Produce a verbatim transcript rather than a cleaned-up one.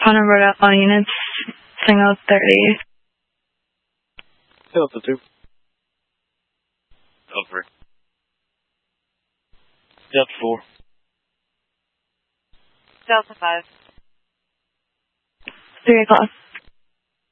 Hunter Road, all units, single thirty. Delta two. Delta three. Delta four. Delta five. three o'clock.